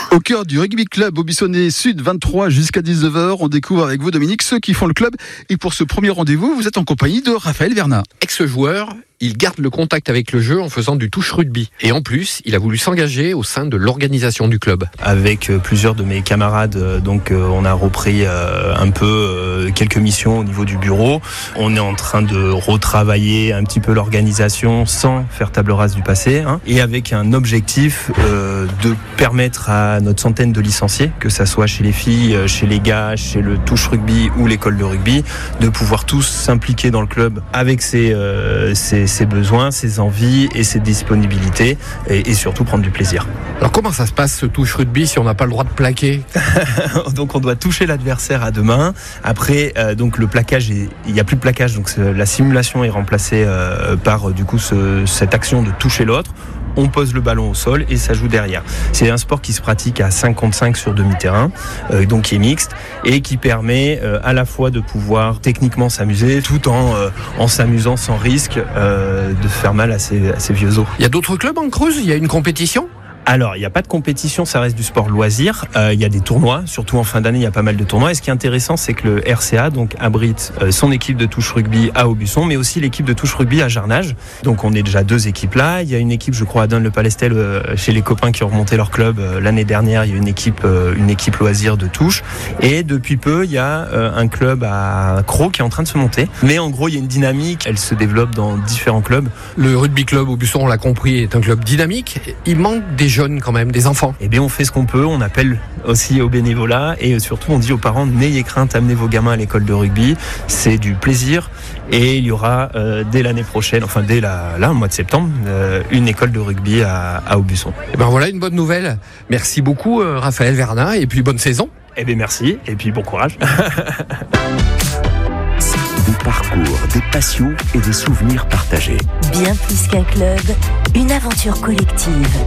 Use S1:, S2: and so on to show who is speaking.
S1: Au cœur du rugby club Aubusson Sud, 23 jusqu'à 19h, on découvre avec vous, Dominique, ceux qui font le club. Et pour ce premier rendez-vous, vous êtes en compagnie de Raphaël Vernat.
S2: Ex-joueur, il garde le contact avec le jeu en faisant du touch rugby. Et en plus, il a voulu s'engager au sein de l'organisation du club.
S3: Avec plusieurs de mes camarades, on a repris un peu quelques missions au niveau du bureau. On est en train de retravailler un petit peu l'organisation sans faire table rase du passé, et avec un objectif de permettre à notre centaine de licenciés, que ça soit chez les filles, chez les gars, chez le touch rugby ou l'école de rugby, de pouvoir tous s'impliquer dans le club avec ses besoins, ses envies et ses disponibilités et surtout prendre du plaisir.
S2: Alors comment ça se passe ce touch rugby si on n'a pas le droit de plaquer?
S3: Donc on doit toucher l'adversaire à deux mains. Après donc le plaquage, il n'y a plus de plaquage, donc la simulation est remplacée par du coup cette action de toucher l'autre. On pose le ballon au sol et ça joue derrière. C'est un sport qui se pratique à 5 contre 5 sur demi-terrain, donc qui est mixte et qui permet à la fois de pouvoir techniquement s'amuser tout en s'amusant sans risque de faire mal à ces vieux os.
S2: Il y a d'autres clubs en Creuse? Il y a une compétition?
S3: Alors, il n'y a pas de compétition, ça reste du sport loisir. Il y a des tournois, surtout en fin d'année, il y a pas mal de tournois. Et ce qui est intéressant, c'est que le RCA abrite son équipe de touch rugby à Aubusson, mais aussi l'équipe de touch rugby à Jarnage. Donc, on est déjà deux équipes là. Il y a une équipe, je crois, à Donne-le-Palestel, chez les copains qui ont remonté leur club l'année dernière. Il y a une équipe loisir de touche. Et depuis peu, il y a un club à Crau qui est en train de se monter. Mais en gros, il y a une dynamique. Elle se développe dans différents clubs.
S2: Le rugby club Aubusson, on l'a compris, est un club dynamique. Il manque des jeunes quand même, des enfants.
S3: Eh bien, on fait ce qu'on peut, on appelle aussi au bénévolat et surtout on dit aux parents, n'ayez crainte, amenez vos gamins à l'école de rugby, c'est du plaisir et il y aura dès l'année prochaine, enfin dès au mois de septembre, une école de rugby à Aubusson.
S2: Et ben voilà une bonne nouvelle. Merci beaucoup Raphaël Vernat et puis bonne saison.
S3: Eh bien merci et puis bon courage.
S4: Des parcours, des passions et des souvenirs partagés.
S5: Bien plus qu'un club, une aventure collective.